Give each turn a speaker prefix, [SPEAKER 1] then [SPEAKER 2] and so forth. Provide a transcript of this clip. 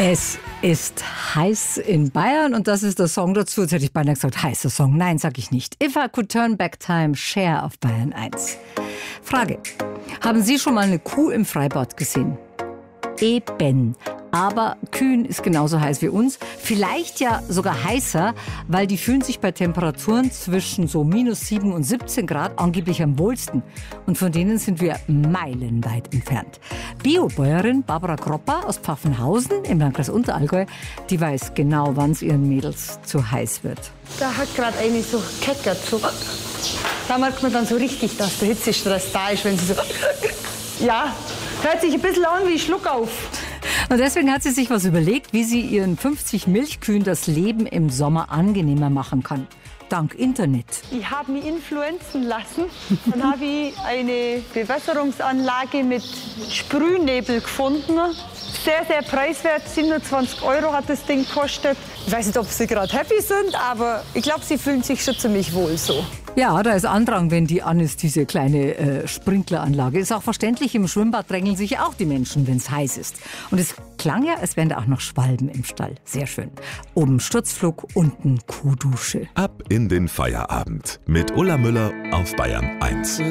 [SPEAKER 1] Es ist heiß in Bayern und das ist der Song dazu. Jetzt hätte ich beinahe gesagt, heißer Song. Nein, sag ich nicht. If I Could Turn Back Time, Cher auf Bayern 1. Frage: Haben Sie schon mal eine Kuh im Freibad gesehen? Eben. Aber Kühen ist genauso heiß wie uns. Vielleicht ja sogar heißer, weil die fühlen sich bei Temperaturen zwischen so -7 und 17 Grad angeblich am wohlsten. Und von denen sind wir meilenweit entfernt. Biobäuerin Barbara Kropper aus Pfaffenhausen im Landkreis Unterallgäu, die weiß genau, wann es ihren Mädels zu heiß wird.
[SPEAKER 2] Da hat gerade eine so keckert. So. Da merkt man dann so richtig, dass der Hitzestress da ist, wenn sie so... Ja, hört sich ein bisschen an wie Schluckauf.
[SPEAKER 1] Und deswegen hat sie sich was überlegt, wie sie ihren 50 Milchkühen das Leben im Sommer angenehmer machen kann. Dank Internet.
[SPEAKER 2] Ich habe mich influenzen lassen. Dann habe ich eine Bewässerungsanlage mit Sprühnebel gefunden. Sehr, sehr preiswert. 27 € hat das Ding gekostet. Ich weiß nicht, ob sie gerade happy sind, aber ich glaube, sie fühlen sich schon ziemlich wohl so.
[SPEAKER 1] Ja, da ist Andrang, wenn die an ist, diese kleine Sprinkleranlage. Ist auch verständlich, im Schwimmbad drängeln sich auch die Menschen, wenn es heiß ist. Und es klang ja, als wären da auch noch Schwalben im Stall. Sehr schön. Oben Sturzflug, unten Kuhdusche.
[SPEAKER 3] Ab in den Feierabend mit Ulla Müller auf Bayern 1.